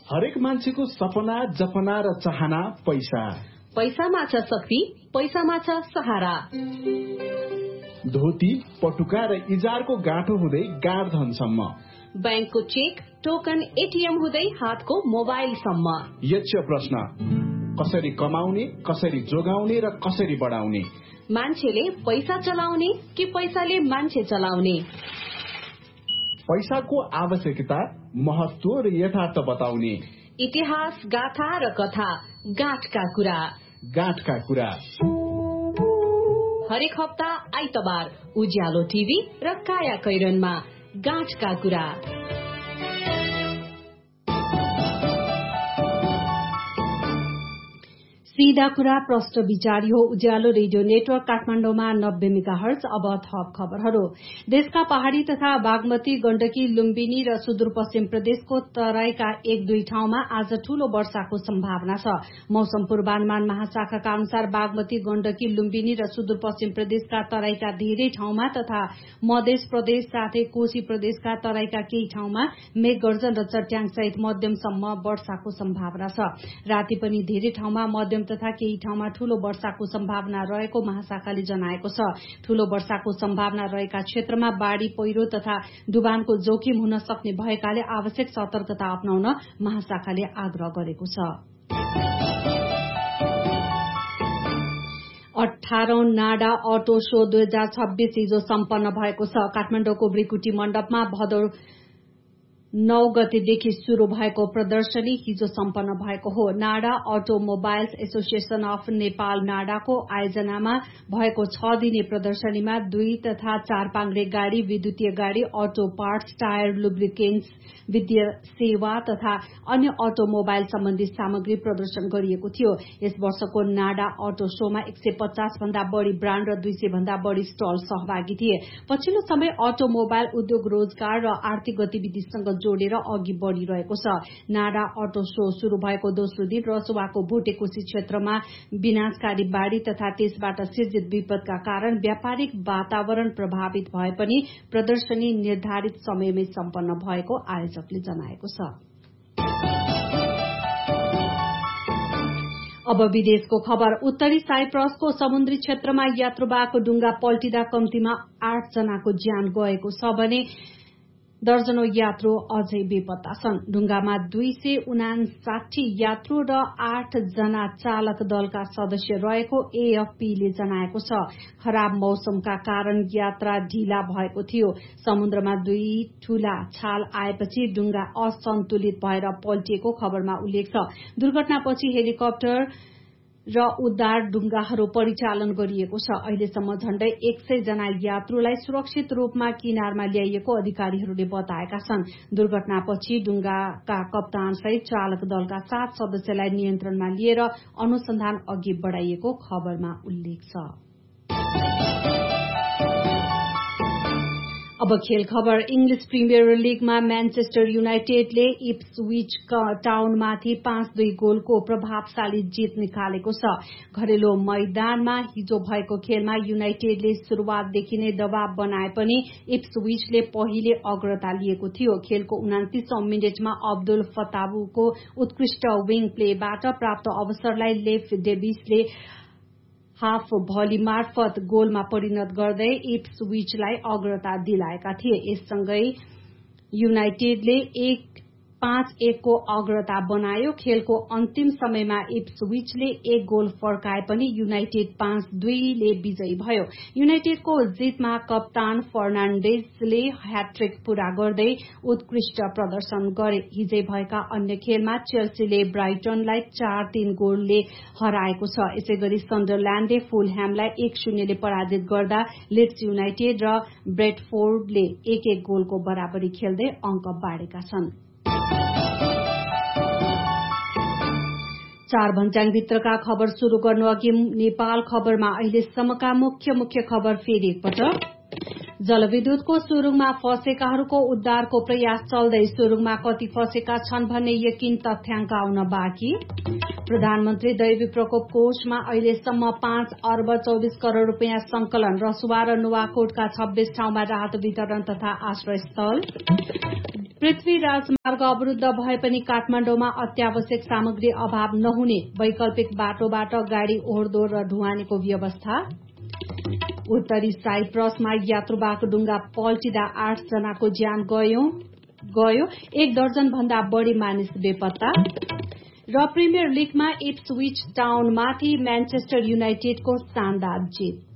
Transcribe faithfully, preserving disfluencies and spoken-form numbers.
हरेक मान्छेको सपना जपना र चाहना पैसा। पैसामा छ शक्ति, पैसामा छ सहारा। धोती, पटुका र इजारको गाँठो हुँदै गाँडधनसम्म, बैंकको चेक, टोकन, एटीएम हुँदै हातको मोबाइलसम्म। यक्ष प्रश्न, कसरी कमाउने, कसरी जोगाउने र कसरी बढाउने? मान्छेले पैसा चलाउने कि पैसाले मान्छे चलाउने? पैसाको आवश्यकता, महत्व र यथार्थ बताउने। इतिहास, गाथा र कथा, गाँठका कुरा। गाँठका कुरा हरेक हप्ता आइतबार उज्यालो टिभी र काया कैरनमा गाँठका कुरा। सीधा कुरा प्रश्न विचारी हो। उज्यालो रेडियो नेटवर्क काठमाडौँमा नब्बे मेगाहर्ज। अब थप खबरहरू। देशका पहाड़ी तथा बागमती, गण्डकी, लुम्बिनी र सुदूरपश्चिम प्रदेशको तराईका एक दुई ठाउँमा आज ठूलो वर्षाको सम्भावना छ। मौसम पूर्वानुमान महाशाखाका अनुसार बागमती, गण्डकी, लुम्बिनी र सुदूरपश्चिम प्रदेशका तराईका धेरै ठाउँमा तथा मध्य प्रदेश साथै कोशी प्रदेशका तराईका केही ठाउँमा मेघगर्जन र चट्याङ सहित मध्यमसम्म वर्षाको सम्भावना छ। राति पनि धेरै ठाउँमा मध्यम तथा केही ठाउँमा ठूलो वर्षाको सम्भावना रहेको महाशाखाले जनाएको छ। ठूलो वर्षाको सम्भावना रहेका क्षेत्रमा बाढ़ी, पहिरो तथा डुबानको जोखिम हुन सक्ने भएकाले आवश्यक सतर्कता अपनाउन महाशाखाले आग्रह गरेको छ। अठारौं नाडा अटो शो दुई हजार छब्बीस हिजो सम्पन्न भएको छ। काठमाडौँको ब्रिकुटी मण्डपमा भदौ नौ गतेदेखि शुरू भएको प्रदर्शनी हिजो सम्पन्न भएको हो। NADA automobiles association of Nepal नाडाको आयोजनामा भएको छ दिने प्रदर्शनीमा दुई तथा चार पाङ्ग्रे गाड़ी, विद्युतीय गाड़ी, अटो पार्ट्स, टायर, लुब्रिकेन्ट्स, वित्तीय सेवा तथा अन्य अटोमोबाइल सम्बन्धी सामग्री प्रदर्शन गरिएको थियो। यस वर्षको नाडा अटो शोमा एक सय पचास भन्दा बढ़ी ब्राण्ड र दुई सय भन्दा बढ़ी स्टल सहभागी थिए। पछिल्लो समय अटोमोबाइल उद्योग रोजगार र आर्थिक गतिविधिसँग जोडेर अघि बढ़िरहेको छ। नाडा अटो शो शुरू भएको दोस्रो दिन रसुवाको भोटेकोशी क्षेत्रमा विनाशकारी बाढ़ी तथा त्यसबाट सिर्जित विपदका कारण व्यापारिक वातावरण प्रभावित भए पनि प्रदर्शनी निर्धारित समयमै सम्पन्न भएको आयोजकले जनाएको छ। अब विदेशको खबर। उत्तरी साइप्रसको समुद्री क्षेत्रमा यात्रुवाहक डुङ्गा पल्टिँदा कम्तीमा आठ जनाको ज्यान गएको छ भने दर्जनौ यात्रु अझै बेपत्ता छन्। डुङ्गामा दुई सय उनासाठी यात्रु र आठ जना चालक दलका सदस्य रहेको एएफपीले जनाएको छ। खराब मौसमका कारण यात्रा ढिला भएको थियो। समुद्रमा दुई ठूला छाल आएपछि डुङ्गा असन्तुलित भएर पल्टिएको खबरमा उल्लेख छ। दुर्घटनापछि हेलिकप्टर र उद्धार डुङ्गाहरू परिचालन गरिएको छ। अहिलेसम्म झण्डै एक सय जना यात्रुलाई सुरक्षित रूपमा किनारमा ल्याइएको अधिकारीहरूले बताएका छन्। दुर्घटनापछि डुङ्गाका कप्तान सहित चालक दलका सात सदस्यलाई नियन्त्रणमा लिएर अनुसन्धान अघि बढ़ाइएको खबरमा उल्लेख छ। अब खेल खबर। इंग्लिश प्रिमियर लीगमा म्यानचेस्टर युनाइटेडले इप्सविच टाउनमाथि पाँच दुई गोलको प्रभावशाली जित निकालेको छ। घरेलु मैदानमा हिजो भएको खेलमा युनाइटेडले शुरूआतदेखि नै दबाव बनाए पनि इप्सविचले पहिले अग्रता लिएको थियो। खेलको उनातीसौं मिनटमा अब्दुल फताबुको उत्कृष्ट विंग प्लेबाट प्राप्त अवसरलाई लेफ डेभिसले हाफ भली मार्फत गोलमा परिणत गर्दै इप्सविचलाई अग्रता दिलाएका थिए। यससँगै युनाइटेडले एक पाँच एक को अग्रता बनायो। खेलको अन्तिम समयमा इप्सविचले एक गोल फर्काए पनि युनाइटेड पाँच दुईले विजयी भयो। युनाइटेडको जितमा कप्तान फर्नाण्डेजले ह्याट्रिक पूरा गर्दै उत्कृष्ट प्रदर्शन गरे। हिजै भएका अन्य खेलमा चेल्सीले ब्राइटनलाई चार तीन गोलले हराएको छ। यसैगरी सन्डरल्याण्डले फुलह्यामलाई एक शून्यले पराजित गर्दा लिड्स युनाइटेड र ब्रेडफोर्डले एक एक गोलको बराबरी खेल्दै अंक बाँडेका छन्। चार भन्ज्याङभित्रका खबर शुरू गर्नु अघि नेपाल खबरमा अहिलेसम्मका मुख्य मुख्य खबर फेरि एकपटक। जलविद्युतको सुरुङमा फँसेकाहरूको उद्धारको प्रयास चल्दै। सुरुङमा कति फँसेका छन् भन्ने यकिन तथ्याङ्क आउन बाँकी। प्रधानमन्त्री दैवी प्रकोप कोषमा अहिलेसम्म पाँच अर्ब चौबिस करोड़ रूपियाँ संकलन। रसुवा र नुवाकोटका छब्बीस ठाउँमा राहत वितरण तथा आश्रय स्थल। पृथ्वी राजमार्ग अवरूद्ध भए पनि काठमाडौँमा अत्यावश्यक सामग्री अभाव नहुने, वैकल्पिक बाटोबाट गाड़ी ओहोरदोहोर र ढुवानीको व्यवस्था। उत्तरी साइप्रसमा यात्रुवाहक डुङ्गा पल्टिँदा आठ जनाको ज्यान गयो गयो एक दर्जन भन्दा बढ़ी मानिस बेपत्ता। र प्रिमियर लीगमा इप्सविच टाउनमाथि म्यानचेस्टर युनाइटेडको शानदार जित।